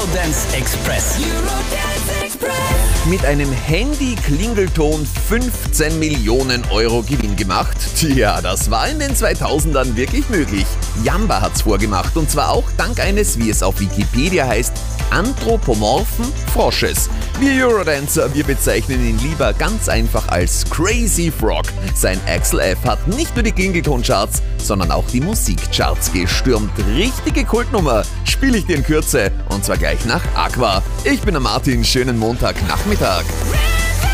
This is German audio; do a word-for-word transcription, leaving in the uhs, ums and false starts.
Eurodance Express. Eurodance Express. Mit einem Handy-Klingelton fünfzehn Millionen Euro Gewinn gemacht. Tja, das war in den zweitausendern wirklich möglich. Jamba hat's vorgemacht und zwar auch dank eines, wie es auf Wikipedia heißt, anthropomorphen Frosches. Wir Eurodancer, wir bezeichnen ihn lieber ganz einfach als Crazy Frog. Sein Axel F hat nicht nur die Klingeltoncharts, sondern auch die Musikcharts gestürmt. Richtige Kultnummer, spiele ich dir in Kürze und zwar gleich nach Aqua. Ich bin der Martin, schönen Montagnachmittag.